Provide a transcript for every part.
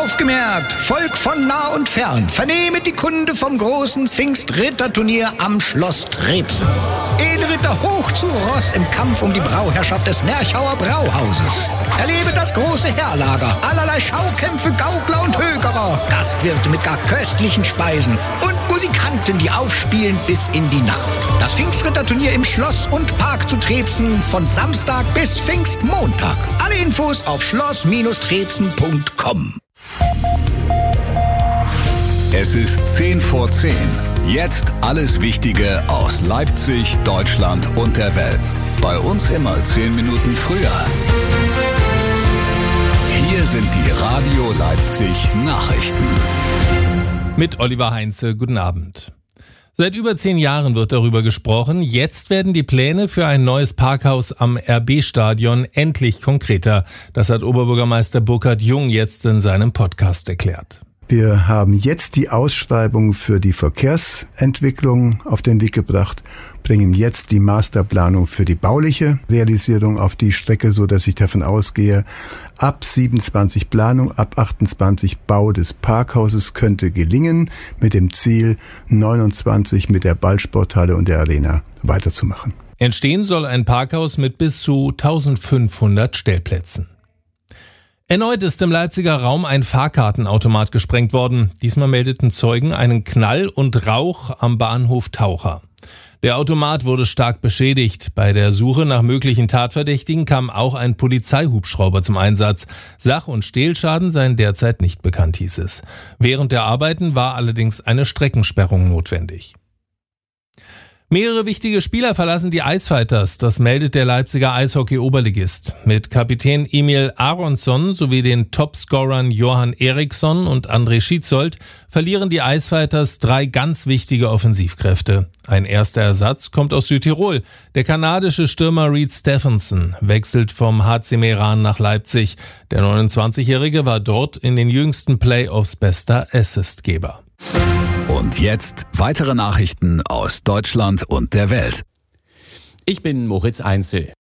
Aufgemerkt, Volk von nah und fern, vernehmet die Kunde vom großen Pfingstritterturnier am Schloss Trebsen. Edelritter hoch zu Ross im Kampf um die Brauherrschaft des Nerchauer Brauhauses. Erlebe das große Heerlager, allerlei Schaukämpfe, Gaukler und Hökerer, Gastwirte mit gar köstlichen Speisen und Musikanten, die aufspielen bis in die Nacht. Das Pfingstritterturnier im Schloss und Park zu Trebsen von Samstag bis Pfingstmontag. Alle Infos auf schloss-trebsen.com. Es ist 10:10. Jetzt alles Wichtige aus Leipzig, Deutschland und der Welt. Bei uns immer 10 Minuten früher. Hier sind die Radio Leipzig Nachrichten. Mit Oliver Heinze, guten Abend. Seit über 10 Jahren wird darüber gesprochen. Jetzt werden die Pläne für ein neues Parkhaus am RB-Stadion endlich konkreter. Das hat Oberbürgermeister Burkhard Jung jetzt in seinem Podcast erklärt. Wir haben jetzt die Ausschreibung für die Verkehrsentwicklung auf den Weg gebracht, bringen jetzt die Masterplanung für die bauliche Realisierung auf die Strecke, so dass ich davon ausgehe, ab 27 Planung, ab 28 Bau des Parkhauses könnte gelingen, mit dem Ziel 29 mit der Ballsporthalle und der Arena weiterzumachen. Entstehen soll ein Parkhaus mit bis zu 1500 Stellplätzen. Erneut ist im Leipziger Raum ein Fahrkartenautomat gesprengt worden. Diesmal meldeten Zeugen einen Knall und Rauch am Bahnhof Taucher. Der Automat wurde stark beschädigt. Bei der Suche nach möglichen Tatverdächtigen kam auch ein Polizeihubschrauber zum Einsatz. Sach- und Stehlschaden seien derzeit nicht bekannt, hieß es. Während der Arbeiten war allerdings eine Streckensperrung notwendig. Mehrere wichtige Spieler verlassen die Eisfighters, das meldet der Leipziger Eishockey-Oberligist. Mit Kapitän Emil Aronsson sowie den Topscorern Johan Eriksson und André Schietzold verlieren die Eisfighters 3 ganz wichtige Offensivkräfte. Ein erster Ersatz kommt aus Südtirol. Der kanadische Stürmer Reed Stephenson wechselt vom HC Meran nach Leipzig. Der 29-Jährige war dort in den jüngsten Playoffs bester Assistgeber. Und jetzt weitere Nachrichten aus Deutschland und der Welt. Ich bin Moritz Einzel.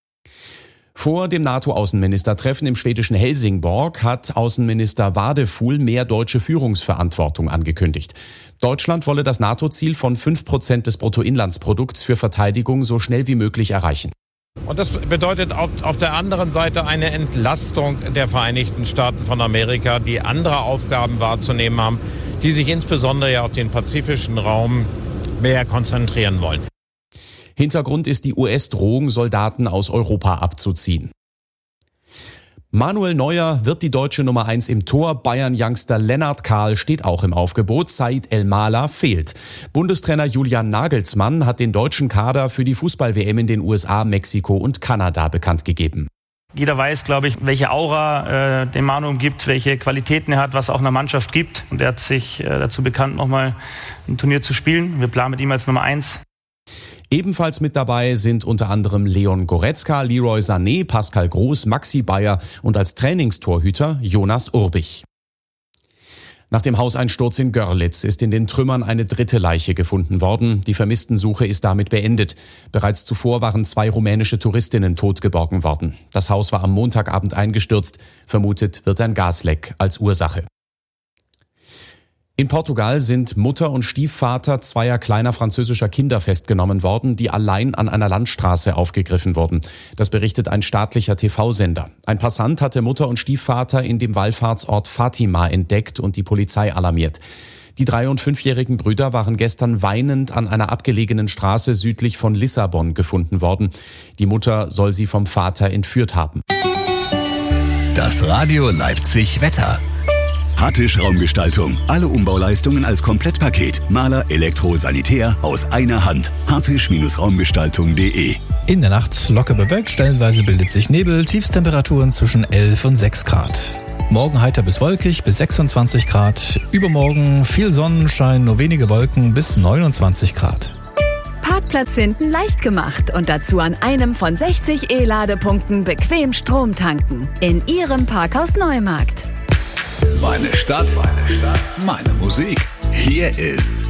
Vor dem NATO-Außenministertreffen im schwedischen Helsingborg hat Außenminister Wadefuhl mehr deutsche Führungsverantwortung angekündigt. Deutschland wolle das NATO-Ziel von 5% des Bruttoinlandsprodukts für Verteidigung so schnell wie möglich erreichen. Und das bedeutet auf der anderen Seite eine Entlastung der Vereinigten Staaten von Amerika, die andere Aufgaben wahrzunehmen haben, die sich insbesondere ja auf den pazifischen Raum mehr konzentrieren wollen. Hintergrund ist die US-Drohung, Soldaten aus Europa abzuziehen. Manuel Neuer wird die deutsche Nummer 1 im Tor. Bayern-Youngster Lennart Kahl steht auch im Aufgebot. Said El-Mala fehlt. Bundestrainer Julian Nagelsmann hat den deutschen Kader für die Fußball-WM in den USA, Mexiko und Kanada bekannt gegeben. Jeder weiß, glaube ich, welche Aura den Manu umgibt, welche Qualitäten er hat, was auch einer Mannschaft gibt. Und er hat sich dazu bekannt, nochmal ein Turnier zu spielen. Wir planen mit ihm als Nummer 1. Ebenfalls mit dabei sind unter anderem Leon Goretzka, Leroy Sané, Pascal Groß, Maxi Bayer und als Trainingstorhüter Jonas Urbich. Nach dem Hauseinsturz in Görlitz ist in den Trümmern eine 3. Leiche gefunden worden. Die Vermisstensuche ist damit beendet. Bereits zuvor waren 2 rumänische Touristinnen tot geborgen worden. Das Haus war am Montagabend eingestürzt. Vermutet wird ein Gasleck als Ursache. In Portugal sind Mutter und Stiefvater 2 kleiner französischer Kinder festgenommen worden, die allein an einer Landstraße aufgegriffen wurden. Das berichtet ein staatlicher TV-Sender. Ein Passant hatte Mutter und Stiefvater in dem Wallfahrtsort Fatima entdeckt und die Polizei alarmiert. Die 3- und 5-jährigen Brüder waren gestern weinend an einer abgelegenen Straße südlich von Lissabon gefunden worden. Die Mutter soll sie vom Vater entführt haben. Das Radio Leipzig Wetter. Hattisch Raumgestaltung. Alle Umbauleistungen als Komplettpaket. Maler, Elektro, Sanitär aus einer Hand. hattisch-raumgestaltung.de. In der Nacht locker bewölkt, stellenweise bildet sich Nebel, Tiefstemperaturen zwischen 11 und 6 Grad. Morgen heiter bis wolkig bis 26 Grad. Übermorgen viel Sonnenschein, nur wenige Wolken bis 29 Grad. Parkplatz finden leicht gemacht und dazu an einem von 60 E-Ladepunkten bequem Strom tanken. In Ihrem Parkhaus Neumarkt. Meine Stadt, meine Musik. Hier ist